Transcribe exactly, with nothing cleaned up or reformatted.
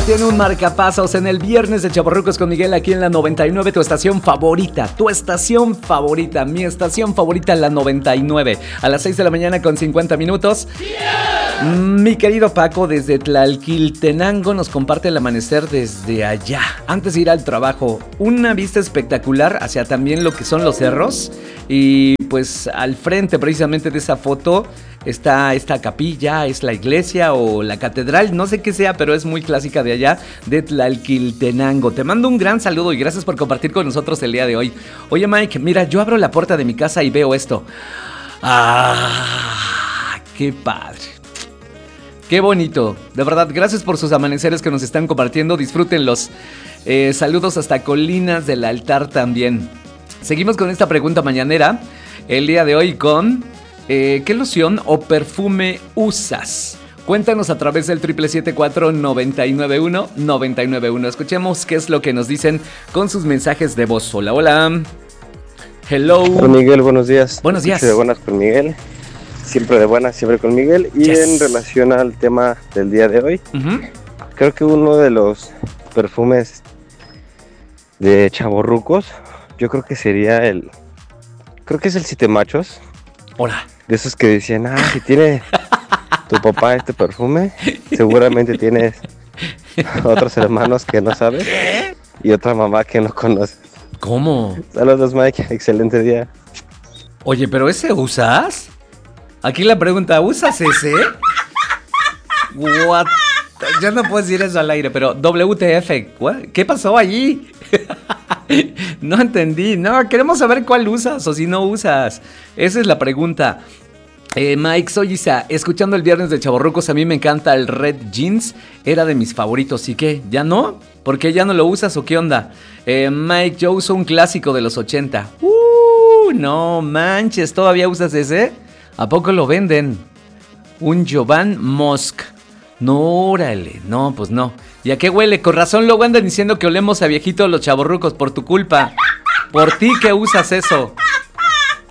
compartiendo un marcapasos en el viernes de Chavorrucos con Miguel aquí en la noventa y nueve, tu estación favorita, tu estación favorita, mi estación favorita, la noventa y nueve. A las seis de la mañana con cincuenta minutos. Yeah. Mi querido Paco desde Tlalquiltenango nos comparte el amanecer desde allá. Antes de ir al trabajo, una vista espectacular hacia también lo que son los cerros. Y pues al frente precisamente de esa foto está esta capilla, es la iglesia o la catedral, no sé qué sea, pero es muy clásica de allá, de Tlalquiltenango. Te mando un gran saludo y gracias por compartir con nosotros el día de hoy. Oye Mike, mira, yo abro la puerta de mi casa y veo esto. ¡Ah! ¡Qué padre! ¡Qué bonito! De verdad, gracias por sus amaneceres que nos están compartiendo, disfrútenlos. Eh, saludos hasta Colinas del Altar también. Seguimos con esta pregunta mañanera, el día de hoy con... Eh, ¿qué loción o perfume usas? Cuéntanos a través del triple siete cuatro nueve nueve uno nueve nueve uno. Escuchemos qué es lo que nos dicen con sus mensajes de voz. Hola, hola. Hello. Hola Miguel, buenos días. Buenos días. De buenas con Miguel. Siempre de buenas, siempre con Miguel. Y yes. En relación al tema del día de hoy, uh-huh. creo que uno de los perfumes de chavorrucos, yo creo que sería el... Creo que es el Siete Machos. Hola. De esos que decían, ah, si tiene tu papá este perfume, seguramente tienes otros hermanos que no sabes y otra mamá que no conoces. ¿Cómo? Saludos, Mike, excelente día. Oye, ¿pero ese usas? Aquí la pregunta, ¿usas ese? What? Ya no puedo decir eso al aire, pero W T F, ¿qué pasó allí? No entendí, no, queremos saber cuál usas o si no usas. Esa es la pregunta. eh, Mike, soy Isa, escuchando el viernes de Chavorrucos, a mí me encanta el Red Jeans, era de mis favoritos, ¿y qué? ¿Ya no? ¿Por qué ya no lo usas o qué onda? Eh, Mike, yo uso un clásico de los ochenta. Uh, no manches, ¿todavía usas ese? ¿A poco lo venden? Un Jovan Musk. No, órale, no, pues no. ¿Y a qué huele? Con razón luego andan diciendo que olemos a viejito los chavorrucos por tu culpa. Por ti que usas eso.